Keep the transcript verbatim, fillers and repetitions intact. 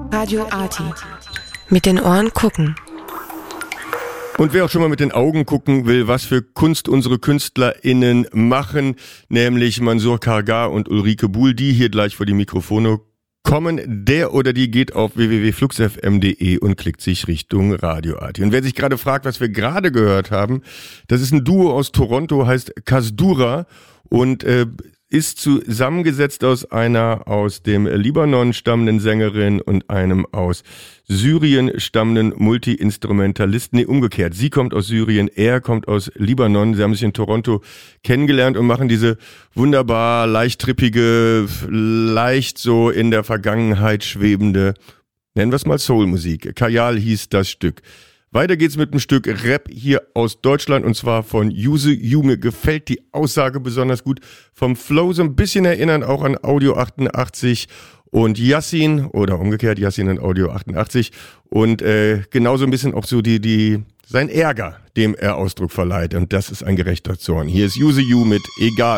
Radio Arty. Mit den Ohren gucken. Und wer auch schon mal mit den Augen gucken will, was für Kunst unsere KünstlerInnen machen, nämlich Mansour Kargar und Ulrike Buhl, die hier gleich vor die Mikrofone kommen, der oder die geht auf w w w punkt flux f m punkt d e und klickt sich Richtung Radio Arty. Und wer sich gerade fragt, was wir gerade gehört haben, das ist ein Duo aus Toronto, heißt Kasdura und äh, ist zusammengesetzt aus einer aus dem Libanon stammenden Sängerin und einem aus Syrien stammenden Multi-Instrumentalisten. Nee, umgekehrt. Sie kommt aus Syrien, er kommt aus Libanon. Sie haben sich in Toronto kennengelernt und machen diese wunderbar leicht trippige, leicht so in der Vergangenheit schwebende, nennen wir es mal Soul-Musik. Kajal hieß das Stück. Weiter geht's mit einem Stück Rap hier aus Deutschland und zwar von Yuzu Yu. Mir gefällt die Aussage besonders gut. Vom Flow so ein bisschen erinnern auch an Audio achtundachtzig und Yassin oder umgekehrt Yassin und Audio achtundachtzig und äh, genauso ein bisschen auch so die die sein Ärger, dem er Ausdruck verleiht und das ist ein gerechter Zorn. Hier ist Yuzu Yu mit Egal.